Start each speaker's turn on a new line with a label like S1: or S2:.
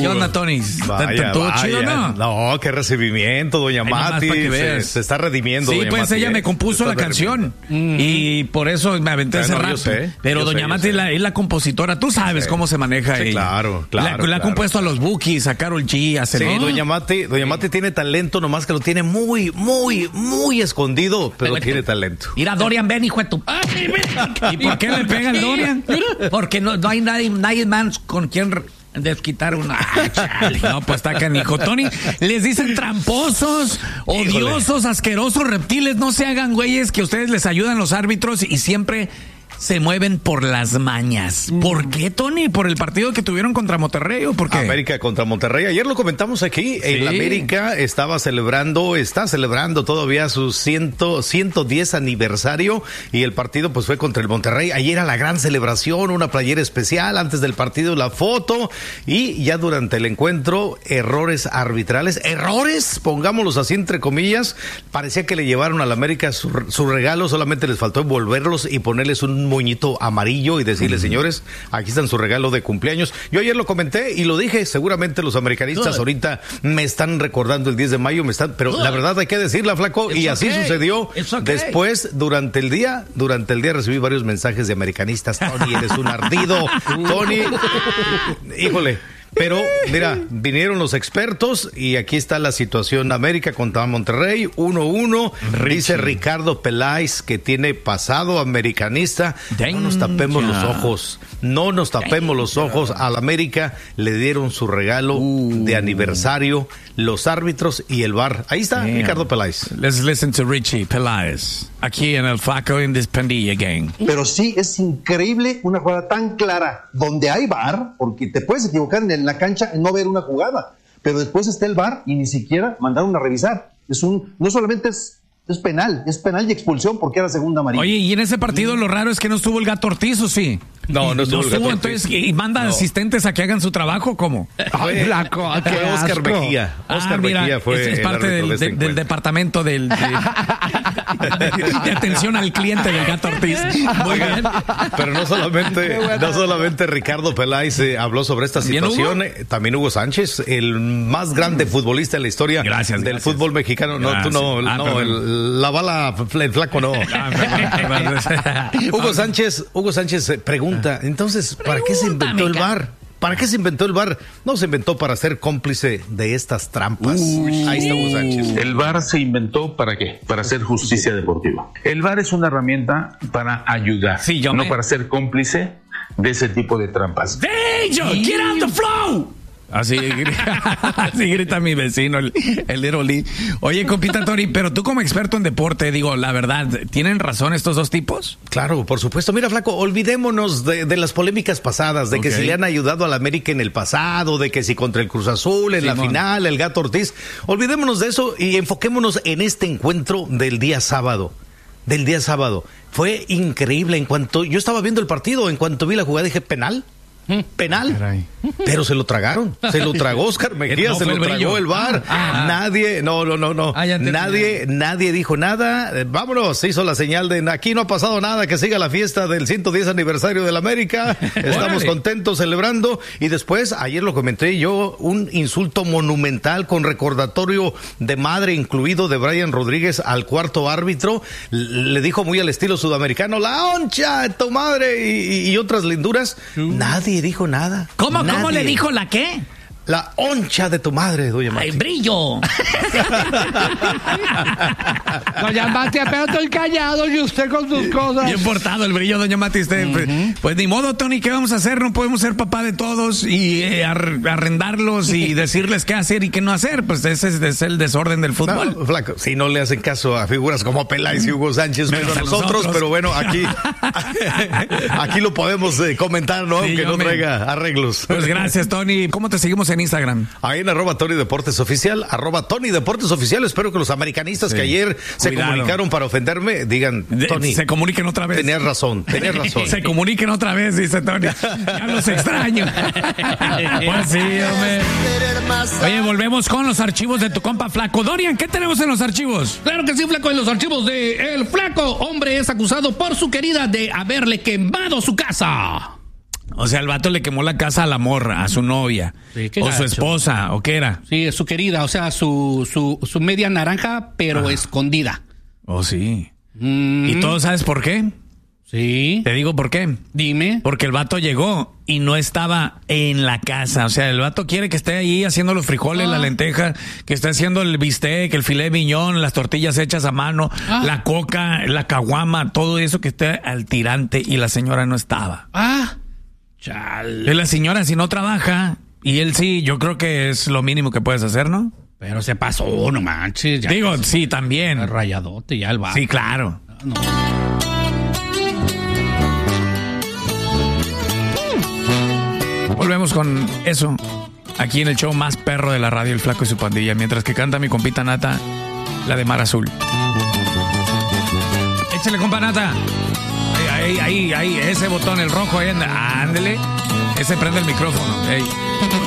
S1: ¿Qué onda, Tony? ¿Todo chido, no?
S2: No, qué recibimiento, doña Mati. Se está redimiendo,
S1: sí,
S2: doña
S1: pues
S2: Mati,
S1: ella me compuso la canción. Y por eso me aventé ese rap. Pero doña Mati es la compositora. Tú sabes cómo se maneja ella.
S2: Claro.
S1: La ha compuesto a los Bookies, a Karol G, a
S2: Cenón. Sí, doña Mati tiene talento, nomás que lo tiene muy, muy, muy escondido, pero tiene talento.
S1: Mira, Dorian, ven, hijo de tu... ¿Y por qué le pega al Dorian? Porque no hay nadie más con quien desquitar una... Chale. No, pues está canijo. Tony, les dicen tramposos, odiosos, asquerosos, reptiles. No se hagan güeyes, que ustedes les ayudan los árbitros y siempre se mueven por las mañas. ¿Por qué, Tony? ¿Por el partido que tuvieron contra Monterrey o por qué?
S2: América contra Monterrey. Ayer lo comentamos aquí. Sí. El América está celebrando todavía su 110 aniversario y el partido pues fue contra el Monterrey. Ayer era la gran celebración, una playera especial, antes del partido la foto y ya durante el encuentro errores arbitrales. Errores, pongámoslos así entre comillas. Parecía que le llevaron al América su regalo, solamente les faltó envolverlos y ponerles un moñito amarillo y decirles, señores, aquí están su regalo de cumpleaños. Yo ayer lo comenté y lo dije, seguramente los americanistas ahorita me están recordando el 10 de mayo, pero la verdad hay que decirla, flaco, y así sucedió. Después, durante el día recibí varios mensajes de americanistas. Tony, eres un ardido. Tony, híjole. Pero, mira, vinieron los expertos y aquí está la situación. América contra Monterrey, 1-1. Dice Ricardo Peláez que tiene pasado americanista. No nos tapemos los ojos. No nos tapemos los ojos. Al América le dieron su regalo de aniversario, los árbitros y el VAR. Ahí está Ricardo Peláez.
S1: Let's listen to Richie Peláez. Aquí en el Flaco in this Pandilla Gang.
S3: Pero sí, es increíble una jugada tan clara donde hay VAR, porque te puedes equivocar en la cancha en no ver una jugada, pero después está el VAR y ni siquiera mandaron a revisar. No solamente es penal, es penal y expulsión porque era segunda amarilla.
S1: Oye, y en ese partido lo raro es que no estuvo el Gato Ortiz, ¿o sí?
S2: No estuvo el Gato Ortiz.
S1: Entonces, ¿y manda asistentes a que hagan su trabajo? ¿Cómo?
S2: Fue Oscar Mejía. Oscar Mejía fue
S1: es parte del departamento de atención al cliente del Gato Ortiz. Muy bien.
S2: Pero no solamente Ricardo Peláez habló sobre esta situación, también Hugo Sánchez, el más grande futbolista en la historia del fútbol mexicano. No, tú no, la bala, el flaco no. Hugo Sánchez pregunta, entonces, ¿para qué se inventó el VAR? ¿Para qué se inventó el VAR? No se inventó para ser cómplice de estas trampas. Ahí está Hugo Sánchez.
S4: El VAR se inventó ¿para qué? Para hacer justicia deportiva. El VAR es una herramienta para ayudar, para ser cómplice de ese tipo de trampas.
S1: ¡Danger! ¡Get out the flow! Así grita mi vecino, el Little Lee. Oye, compita Tony, pero tú como experto en deporte, digo, la verdad, ¿tienen razón estos dos tipos?
S2: Claro, por supuesto. Mira, flaco, olvidémonos de las polémicas pasadas, de que si le han ayudado al América en el pasado, de que si contra el Cruz Azul en la final, el Gato Ortiz. Olvidémonos de eso y enfoquémonos en este encuentro del día sábado. Fue increíble. Yo estaba viendo el partido, en cuanto vi la jugada dije, ¿penal? Pero se lo tragaron, se lo tragó Oscar Mejía, se lo tragó el VAR. Nadie dijo nada. Vámonos, se hizo la señal de aquí no ha pasado nada, que siga la fiesta del 110 aniversario del América. Estamos contentos celebrando. Y después, ayer lo comenté yo, un insulto monumental con recordatorio de madre incluido de Brian Rodríguez al cuarto árbitro. Le dijo muy al estilo sudamericano, la honcha de tu madre y otras linduras. Nadie dijo nada.
S1: ¿Cómo le dijo la qué?
S2: La honcha de tu madre, doña Mati.
S1: ¡Ay, brillo!
S5: Doña Mati, pero estoy callado y usted con sus cosas.
S1: Bien portado el brillo, doña Mati. Pues ni modo, Tony, ¿qué vamos a hacer? No podemos ser papá de todos y arrendarlos y decirles qué hacer y qué no hacer. Pues ese es el desorden del fútbol.
S2: No, flaco, si no le hacen caso a figuras como Peláez y Hugo Sánchez, menos a nosotros, pero bueno, aquí lo podemos comentar, ¿no? Sí, aunque no traiga arreglos.
S1: Pues gracias, Tony. ¿Cómo te seguimos en Instagram?
S2: Ahí en @Tony Deportes Oficial, @Tony Deportes Oficial. Espero que los americanistas que ayer se comunicaron para ofenderme digan, Tony,
S1: se comuniquen otra vez.
S2: Tenías razón.
S1: Se comuniquen otra vez, dice Tony. Ya los extraño. Pues sí, hombre. Oye, volvemos con los archivos de tu compa Flaco. Dorian, ¿qué tenemos en los archivos?
S6: Claro que sí, Flaco, en los archivos de El Flaco. Hombre es acusado por su querida de haberle quemado su casa.
S1: O sea, el vato le quemó la casa a la morra, a su novia. Sí, o su esposa, ¿o qué era?
S5: Sí, es su querida, o sea, su media naranja, pero escondida.
S1: Oh, sí. ¿Y todo sabes por qué?
S5: Sí.
S1: Te digo por qué.
S5: Dime.
S1: Porque el vato llegó y no estaba en la casa. O sea, el vato quiere que esté ahí haciendo los frijoles, la lenteja, que esté haciendo el bistec, el filé miñón, las tortillas hechas a mano, la coca, la caguama, todo eso que esté al tirante, y la señora no estaba.
S5: Chale.
S1: La señora, si no trabaja y él sí, yo creo que es lo mínimo que puedes hacer, ¿no?
S5: Pero se pasó, no manches. Ya
S1: digo, sí, también.
S5: Rayadote ya el vato.
S1: Sí, claro.
S5: No.
S1: Volvemos con eso aquí en el show más perro de la radio, El Flaco y su Pandilla, mientras que canta mi compita Nata, la de Mar Azul. Échale, compa Nata. Ahí, ese botón, el rojo, ándele. Ese prende el micrófono. Ey.